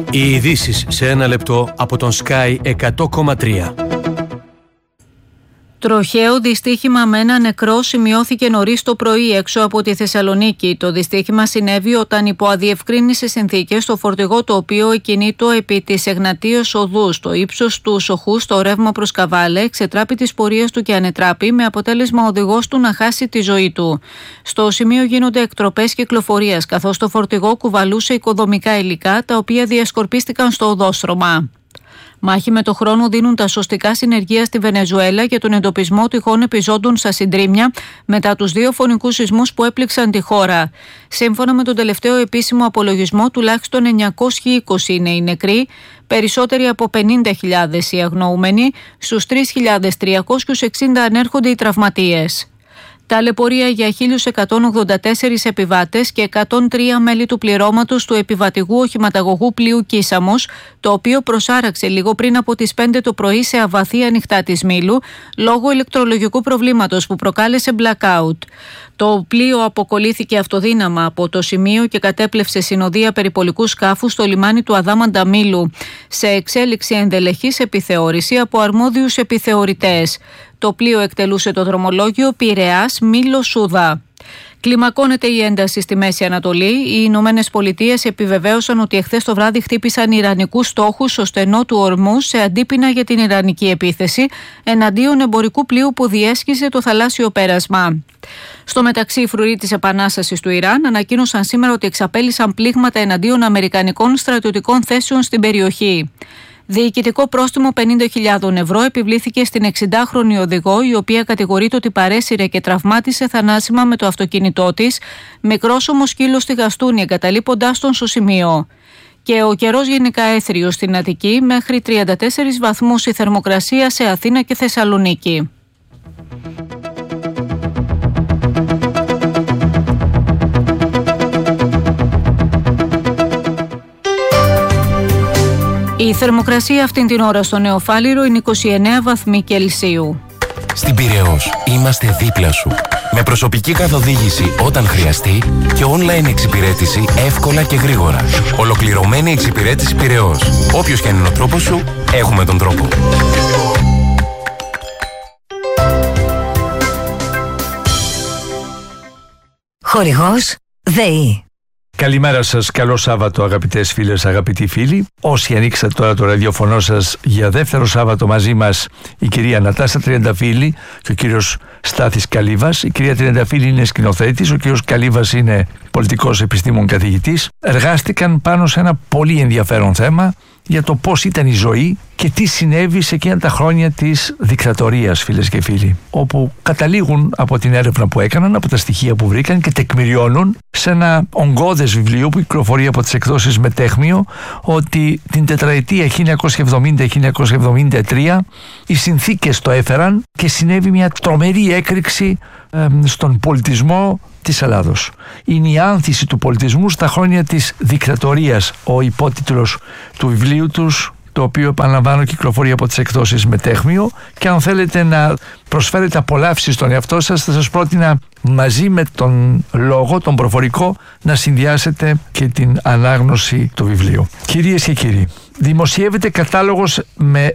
Οι ειδήσεις σε ένα λεπτό από τον Sky 100,3. Τροχαίο δυστύχημα με ένα νεκρό σημειώθηκε νωρίς το πρωί έξω από τη Θεσσαλονίκη. Το δυστύχημα συνέβη όταν υπό αδιευκρίνησες συνθήκες το φορτηγό το οποίο εκκινείτο επί της Εγνατίας Οδού στο ύψος του Σοχού στο ρεύμα προς Καβάλε εξετράπη τις πορείες του και ανετράπη με αποτέλεσμα ο οδηγός του να χάσει τη ζωή του. Στο σημείο γίνονται εκτροπές κυκλοφορίας καθώς το φορτηγό κουβαλούσε οικοδομικά υλικά τα οποία διασκορπίστηκαν στο οδόστρωμα. Μάχη με το χρόνο δίνουν τα σωστικά συνεργεία στη Βενεζουέλα για τον εντοπισμό τυχόν επιζώντων στα συντρίμμια μετά τους 2 φωνικούς σεισμούς που έπληξαν τη χώρα. Σύμφωνα με τον τελευταίο επίσημο απολογισμό, τουλάχιστον 920 είναι οι νεκροί, περισσότεροι από 50.000 οι αγνοούμενοι, στους 3.360 ανέρχονται οι τραυματίες. Ταλαιπωρία για 1.184 επιβάτες και 103 μέλη του πληρώματος του επιβατηγού οχηματαγωγού πλοίου Κίσαμος, το οποίο προσάραξε λίγο πριν από τις 5 το πρωί σε αβαθή ανοιχτά της Μήλου, λόγω ηλεκτρολογικού προβλήματος που προκάλεσε blackout. Το πλοίο αποκολλήθηκε αυτοδύναμα από το σημείο και κατέπλευσε συνοδεία περιπολικού σκάφου στο λιμάνι του Αδάμαντα Μήλου, σε εξέλιξη ενδελεχής επιθεώρηση από αρμόδιους επιθεωρητές. Το πλοίο εκτελούσε το δρομολόγιο Πειραιάς Μήλο Σούδα. Κλιμακώνεται η ένταση στη Μέση Ανατολή. Οι Ηνωμένες Πολιτείες επιβεβαίωσαν ότι εχθές το βράδυ χτύπησαν ιρανικούς στόχους στο στενό του Ορμούς σε αντίπεινα για την ιρανική επίθεση εναντίον εμπορικού πλοίου που διέσχιζε το θαλάσσιο πέρασμα. Στο μεταξύ, οι φρουροί της Επανάστασης του Ιράν ανακοίνωσαν σήμερα ότι εξαπέλυσαν πλήγματα εναντίον αμερικανικών στρατιωτικών θέσεων στην περιοχή. Διοικητικό πρόστιμο 50.000 ευρώ επιβλήθηκε στην 60χρονη οδηγό, η οποία κατηγορείται ότι παρέσυρε και τραυμάτισε θανάσιμα με το αυτοκίνητό της, μικρός όμως σκύλος στη Γαστούνη, εγκαταλείποντάς τον στο σημείο. Και ο καιρός γενικά έθριος στην Αττική, μέχρι 34 βαθμούς η θερμοκρασία σε Αθήνα και Θεσσαλονίκη. Η θερμοκρασία αυτήν την ώρα στο Νεοφάλιρο είναι 29 βαθμοί Κελσίου. Στην Πειραιώς είμαστε δίπλα σου. Με προσωπική καθοδήγηση όταν χρειαστεί και online εξυπηρέτηση εύκολα και γρήγορα. Ολοκληρωμένη εξυπηρέτηση Πειραιώς. Όποιος και αν είναι ο τρόπος σου, έχουμε τον τρόπο. Χορηγός ΔΕΗ. Καλημέρα σας, καλό Σάββατο αγαπητές φίλες, αγαπητοί φίλοι. Όσοι ανοίξατε τώρα το ραδιοφωνό σας για δεύτερο Σάββατο μαζί μας, η κυρία Αναστάσια Τριανταφύλλη και ο κύριος Στάθης Καλύβας. Η κυρία Τριανταφύλλη είναι σκηνοθέτης, ο κύριος Καλύβας είναι πολιτικός επιστήμων καθηγητής. Εργάστηκαν πάνω σε ένα πολύ ενδιαφέρον θέμα για το πώς ήταν η ζωή και τι συνέβη σε εκείνα τα χρόνια της δικτατορίας, φίλες και φίλοι, όπου καταλήγουν από την έρευνα που έκαναν, από τα στοιχεία που βρήκαν και τεκμηριώνουν σε ένα ογκώδες βιβλίο που κυκλοφορεί από τις εκδόσεις Μετέχμιο, ότι την τετραετία 1970-1973 οι συνθήκες το έφεραν και συνέβη μια τρομερή έκρηξη στον πολιτισμό της Ελλάδος. Είναι η άνθηση του πολιτισμού στα χρόνια της δικτατορίας, ο υπότιτλος του βιβλίου τους, το οποίο, επαναλαμβάνω, κυκλοφορεί από τις εκδόσεις Μετέχμιο, και αν θέλετε να προσφέρετε απολαύσεις στον εαυτό σας, θα σας πρότεινα μαζί με τον λόγο, τον προφορικό, να συνδυάσετε και την ανάγνωση του βιβλίου. Κυρίες και κύριοι, δημοσιεύεται κατάλογος με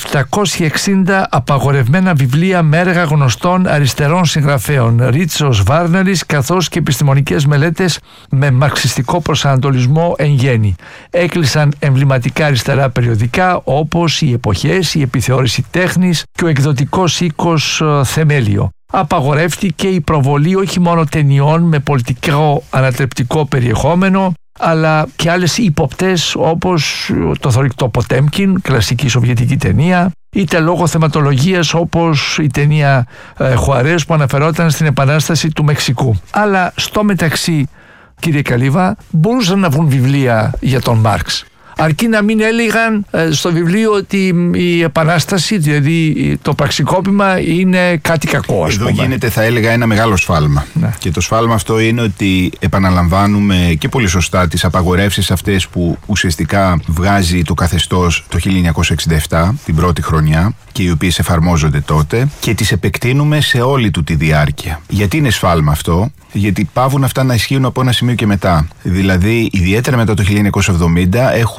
760 απαγορευμένα βιβλία με έργα γνωστών αριστερών συγγραφέων, Ρίτσος, Βάρνερης, καθώς και επιστημονικές μελέτες με μαρξιστικό προσανατολισμό εν γέννη. Έκλεισαν εμβληματικά αριστερά περιοδικά όπως οι Εποχές, η Επιθεώρηση Τέχνης και ο εκδοτικός οίκος Θεμέλιο. Απαγορεύτηκε η προβολή όχι μόνο ταινιών με πολιτικό ανατρεπτικό περιεχόμενο, αλλά και άλλες ύποπτες όπως το θωρηκτό Ποτέμκιν, κλασική σοβιετική ταινία, είτε λόγω θεματολογίας όπως η ταινία Χουαρές που αναφερόταν στην Επανάσταση του Μεξικού. Αλλά στο μεταξύ, κύριε Καλύβα, μπορούσαν να βγουν βιβλία για τον Μάρξ, αρκεί να μην έλεγαν στο βιβλίο ότι η Επανάσταση, δηλαδή το πραξικόπημα, είναι κάτι κακό. Εδώ γίνεται, θα έλεγα, ένα μεγάλο σφάλμα. Ναι. Και το σφάλμα αυτό είναι ότι επαναλαμβάνουμε και πολύ σωστά τις απαγορεύσεις αυτές που ουσιαστικά βγάζει το καθεστώς το 1967, την πρώτη χρονιά, και οι οποίες εφαρμόζονται τότε, και τις επεκτείνουμε σε όλη του τη διάρκεια. Γιατί είναι σφάλμα αυτό? Γιατί πάβουν αυτά να ισχύουν από ένα σημείο και μετά. Δηλαδή, ιδιαίτερα μετά το 1970, έχουμε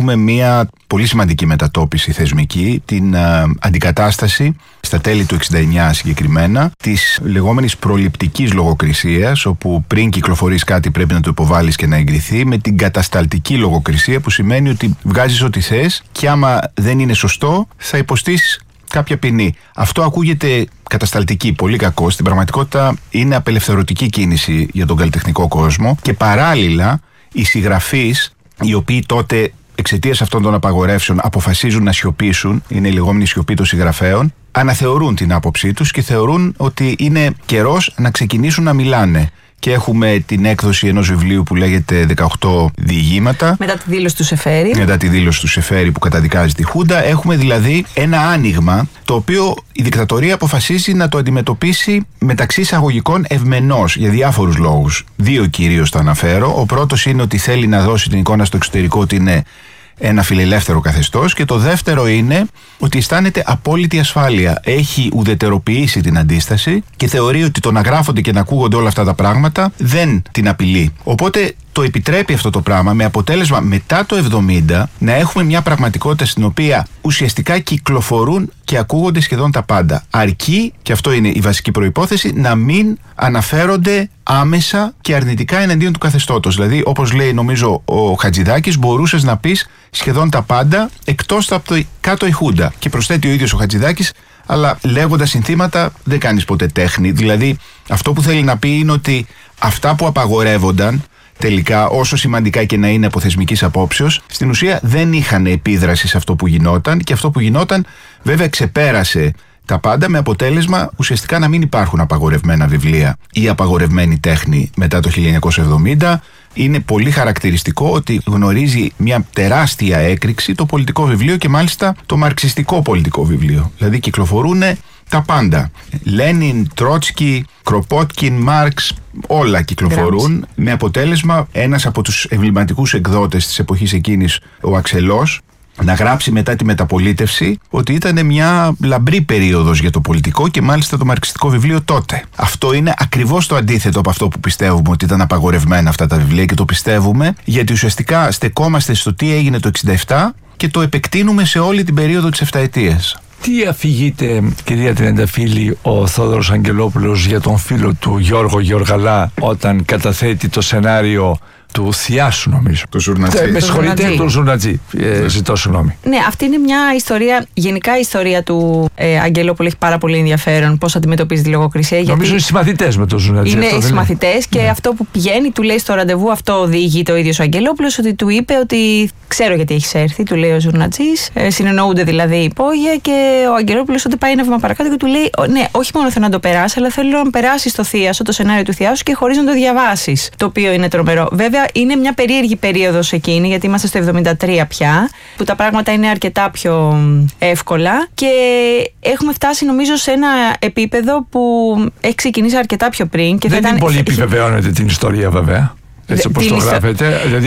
έχουμε μια πολύ σημαντική μετατόπιση θεσμική, την αντικατάσταση στα τέλη του 69 συγκεκριμένα της λεγόμενης προληπτικής λογοκρισίας, όπου πριν κυκλοφορείς κάτι πρέπει να το υποβάλεις και να εγκριθεί, με την κατασταλτική λογοκρισία, που σημαίνει ότι βγάζεις ό,τι θες και άμα δεν είναι σωστό θα υποστείς κάποια ποινή. Αυτό ακούγεται κατασταλτική, πολύ κακό. Στην πραγματικότητα είναι απελευθερωτική κίνηση για τον καλλιτεχνικό κόσμο και παράλληλα οι συγγραφείς, οι οποίοι τότε εξαιτίας αυτών των απαγορεύσεων αποφασίζουν να σιωπήσουν, είναι η λεγόμενη σιωπή των συγγραφέων, αναθεωρούν την άποψή τους και θεωρούν ότι είναι καιρός να ξεκινήσουν να μιλάνε. Και έχουμε την έκδοση ενός βιβλίου που λέγεται 18 διηγήματα. Μετά τη δήλωση του Σεφέρη. Μετά τη δήλωση του Σεφέρη που καταδικάζει τη Χούντα. Έχουμε δηλαδή ένα άνοιγμα το οποίο η δικτατορία αποφασίζει να το αντιμετωπίσει μεταξύ εισαγωγικών ευμενώς για διάφορους λόγους. Δύο κυρίως θα αναφέρω. Ο πρώτος είναι ότι θέλει να δώσει την εικόνα στο εξωτερικό ότι είναι ένα φιλελεύθερο καθεστώς, και το δεύτερο είναι ότι αισθάνεται απόλυτη ασφάλεια. Έχει ουδετεροποιήσει την αντίσταση και θεωρεί ότι το να γράφονται και να ακούγονται όλα αυτά τα πράγματα δεν την απειλεί. Οπότε το επιτρέπει αυτό το πράγμα, με αποτέλεσμα μετά το 70 να έχουμε μια πραγματικότητα στην οποία ουσιαστικά κυκλοφορούν και ακούγονται σχεδόν τα πάντα. Αρκεί, και αυτό είναι η βασική προϋπόθεση, να μην αναφέρονται άμεσα και αρνητικά εναντίον του καθεστώτος. Δηλαδή, όπως λέει νομίζω ο Χατζηδάκης, μπορούσες να πεις σχεδόν τα πάντα εκτός από το κάτω η Χούντα. Και προσθέτει ο ίδιος ο Χατζηδάκης, αλλά λέγοντας συνθήματα δεν κάνεις ποτέ τέχνη. Δηλαδή, αυτό που θέλει να πει είναι ότι αυτά που απαγορεύονταν τελικά, όσο σημαντικά και να είναι από θεσμικής απόψεως, στην ουσία δεν είχαν επίδραση σε αυτό που γινόταν, και αυτό που γινόταν βέβαια ξεπέρασε τα πάντα, με αποτέλεσμα ουσιαστικά να μην υπάρχουν απαγορευμένα βιβλία ή απαγορευμένη τέχνη μετά το 1970. Είναι πολύ χαρακτηριστικό ότι γνωρίζει μια τεράστια έκρηξη το πολιτικό βιβλίο, και μάλιστα το μαρξιστικό πολιτικό βιβλίο. Δηλαδή κυκλοφορούν τα πάντα. Λένιν, Τρότσκι, Κροπότκιν, Μάρξ, όλα κυκλοφορούν, με αποτέλεσμα ένας από τους εμβληματικούς εκδότες της εποχής εκείνης, ο Αξελός, να γράψει μετά τη μεταπολίτευση ότι ήταν μια λαμπρή περίοδος για το πολιτικό και μάλιστα το μαρξιστικό βιβλίο τότε. Αυτό είναι ακριβώς το αντίθετο από αυτό που πιστεύουμε ότι ήταν απαγορευμένα αυτά τα βιβλία, και το πιστεύουμε γιατί ουσιαστικά στεκόμαστε στο τι έγινε το 67 και το επεκτείνουμε σε όλη την περίοδο της 7ετίας. Τι αφηγείται, κυρία Τριανταφύλλη, ο Θόδωρος Αγγελόπουλος για τον φίλο του Γιώργο Γεωργαλά όταν καταθέτει το σενάριο του Θιάσου, νομίζω. Το Ζουρνατζή. Με συγχωρείτε, του Ζουρνατζή. Ζητώ συγγνώμη. Ναι, αυτή είναι μια ιστορία. Γενικά η ιστορία του Αγγελόπουλου έχει πάρα πολύ ενδιαφέρον. Πώς αντιμετωπίζει τη λογοκρισία. Νομίζω είναι συμμαθητές με τον Ζουρνατζή. Είναι συμμαθητές και αυτό που πηγαίνει, του λέει στο ραντεβού, αυτό διηγείται ο ίδιος ο Αγγελόπουλος, ότι του είπε ότι ξέρω γιατί έχεις έρθει, του λέει ο Ζουρνατζής. Συνεννοούνται δηλαδή υπόγεια, και ο Αγγελόπουλος ότι πάει ένα βήμα παρακάτω και του λέει: ναι, όχι μόνο θέλω να το περάσει, αλλά θέλω να περάσει το Θίασο, το σενάριο του Θιάσου, και χωρίς να το διαβάσεις. Το οποίο είναι τρομερό. Βέβαια, είναι μια περίεργη περίοδος εκείνη, γιατί είμαστε στο 73 πια, που τα πράγματα είναι αρκετά πιο εύκολα και έχουμε φτάσει νομίζω σε ένα επίπεδο που έχει ξεκινήσει αρκετά πιο πριν. Και δεν είναι πολύ επιβεβαιώνεται την ιστορία βέβαια. Έτσι όπως το γράφετε. Δηλαδή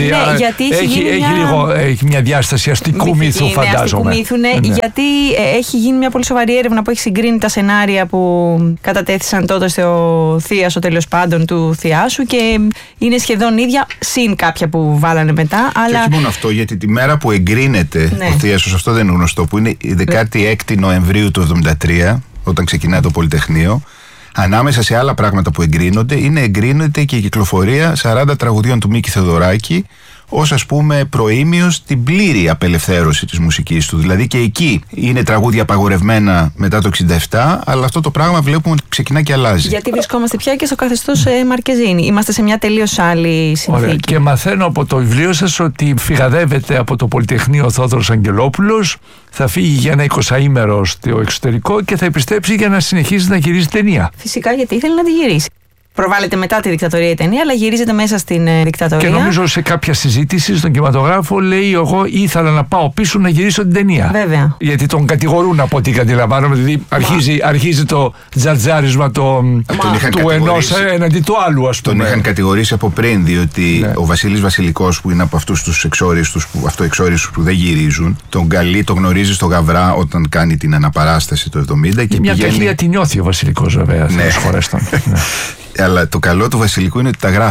έχει μια διάσταση αστικού μύθου, φαντάζομαι. Αστικού μύθου, γιατί έχει γίνει μια πολύ σοβαρή έρευνα που έχει συγκρίνει τα σενάρια που κατατέθησαν τότε στο Θίασο, τέλος πάντων, του Θιάσου, και είναι σχεδόν ίδια, συν κάποια που βάλανε μετά. Αλλά... Και όχι μόνο αυτό, γιατί τη μέρα που εγκρίνεται ο Θίασος, αυτό δεν είναι γνωστό, που είναι η 16η Νοεμβρίου του 1973, όταν ξεκινάει το Πολυτεχνείο. Ανάμεσα σε άλλα πράγματα που εγκρίνεται και η κυκλοφορία 40 τραγουδιών του Μίκη Θεοδωράκη, ως ας πούμε προήμιος στην πλήρη απελευθέρωση της μουσικής του. Δηλαδή και εκεί είναι τραγούδια απαγορευμένα μετά το 67, αλλά αυτό το πράγμα βλέπουμε ότι ξεκινά και αλλάζει. Γιατί βρισκόμαστε πια και στο καθεστώς Μαρκεζίνη. Είμαστε σε μια τελείως άλλη συνθήκη. Ωραία. Και μαθαίνω από το βιβλίο σας ότι φυγαδεύεται από το Πολυτεχνείο ο Θόδωρος Αγγελόπουλος, θα φύγει για ένα 20ήμερο στο εξωτερικό και θα επιστρέψει για να συνεχίσει να γυρίζει ταινία. Φυσικά, γιατί ήθελε να τη γυρίσει. Προβάλλεται μετά τη δικτατορία η ταινία, αλλά γυρίζεται μέσα στην δικτατορία. Και νομίζω σε κάποια συζήτηση στον κινηματογράφο λέει: εγώ ήθελα να πάω πίσω να γυρίσω την ταινία. Βέβαια. Γιατί τον κατηγορούν από ό,τι αντιλαμβάνομαι. Δηλαδή αρχίζει το τζατζάρισμα του ενός έναντι του άλλου, ας πούμε. Τον είχαν κατηγορήσει από πριν, διότι ο Βασίλης Βασιλικός, που είναι από αυτούς τους αυτοεξόριστους που δεν γυρίζουν, τον καλεί, τον γνωρίζει στο Γαβρά όταν κάνει την αναπαράσταση το 70. Και μια ταινία την νιώθει ο Βασιλικός, βέβαια. Ναι. Αλλά το καλό του Βασιλικού είναι ότι τα γράφει.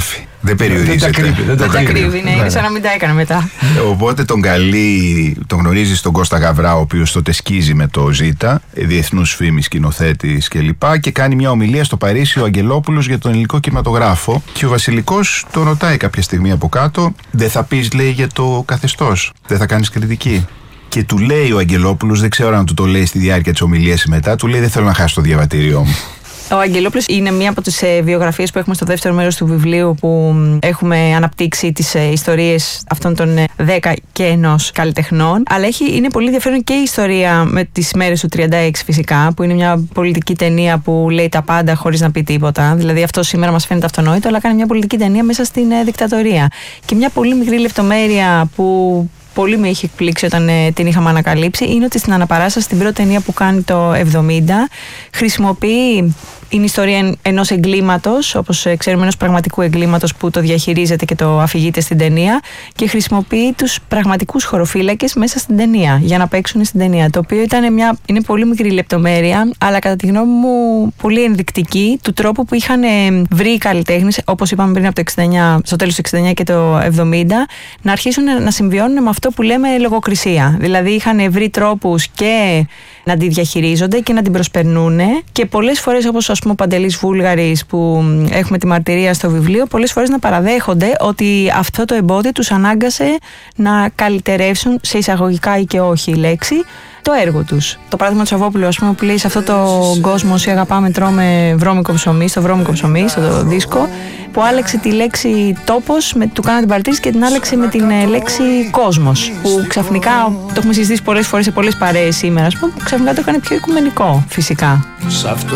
Δεν περιορίζεται. Δεν τα κρύβει, ναι, είναι σαν να μην τα έκανε μετά. Οπότε τον γνωρίζει τον Κώστα Γαβρά, ο οποίος τότε σκίζει με το Ζήτα, διεθνούς φήμης σκηνοθέτης κλπ. Και κάνει μια ομιλία στο Παρίσι ο Αγγελόπουλος για τον ελληνικό κινηματογράφο. Και ο Βασιλικός τον ρωτάει κάποια στιγμή από κάτω, δεν θα πεις, λέει, για το καθεστώς, δεν θα κάνεις κριτική? Και του λέει ο Αγγελόπουλος, δεν ξέρω αν του το λέει στη διάρκεια της ομιλίας ή μετά, του λέει, δεν θέλω να χάσω το διαβατήριό μου. Ο Αγγελόπουλος είναι μία από τις βιογραφίες που έχουμε στο δεύτερο μέρος του βιβλίου, που έχουμε αναπτύξει τις ιστορίες αυτών των 10 και ενός καλλιτεχνών. Αλλά είναι πολύ ενδιαφέρον και η ιστορία με τις μέρες του 36 φυσικά, που είναι μια πολιτική ταινία που λέει τα πάντα χωρίς να πει τίποτα. Δηλαδή αυτό σήμερα μας φαίνεται αυτονόητο, αλλά κάνει μια πολιτική ταινία μέσα στην δικτατορία. Και μια πολύ μικρή λεπτομέρεια που πολύ με είχε εκπλήξει όταν την είχαμε ανακαλύψει είναι ότι στην αναπαράσταση, στην πρώτη ταινία που κάνει το 70, χρησιμοποιεί, είναι ιστορία ενός εγκλήματος, όπως ξέρουμε, ενός πραγματικού εγκλήματος που το διαχειρίζεται και το αφηγείται στην ταινία, και χρησιμοποιεί τους πραγματικούς χωροφύλακες μέσα στην ταινία για να παίξουν στην ταινία. Το οποίο είναι πολύ μικρή λεπτομέρεια, αλλά κατά τη γνώμη μου πολύ ενδεικτική του τρόπου που είχαν βρει οι καλλιτέχνες, όπως είπαμε πριν, από το 69, στο τέλος του 69 και το 70, να αρχίσουν να συμβιώνουν με αυτό που λέμε λογοκρισία. Δηλαδή είχαν βρει τρόπους και να τη διαχειρίζονται και να την προσπερνούν, και πολλές φορές, όπως ας πούμε ο Παντελής Βούλγαρης που έχουμε τη μαρτυρία στο βιβλίο, πολλές φορές να παραδέχονται ότι αυτό το εμπόδιο τους ανάγκασε να καλυτερεύσουν, σε εισαγωγικά ή και όχι η λέξη, το έργο τους. Το παράδειγμα του Σαββόπουλου, ας πούμε, που λέει σε αυτό το κόσμο «Όσοι αγαπάμε τρώμε βρώμικο ψωμί», στο βρώμικο ψωμί, στο δίσκο, που άλλαξε τη λέξη τόπος, του κάνανε την παρατήρηση και την άλλαξε με την λέξη κόσμος, που ξαφνικά, το έχουμε συζητήσει πολλές φορές σε πολλές παρέες σήμερα, ας πούμε, που ξαφνικά το έκανε πιο οικουμενικό, φυσικά. Σ' αυτό